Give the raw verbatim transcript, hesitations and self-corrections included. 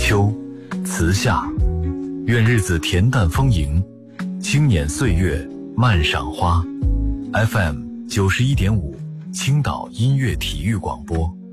秋，辞夏，愿日子恬淡丰盈，轻捻岁月慢赏花。F M 九十一点五，青岛音乐体育广播。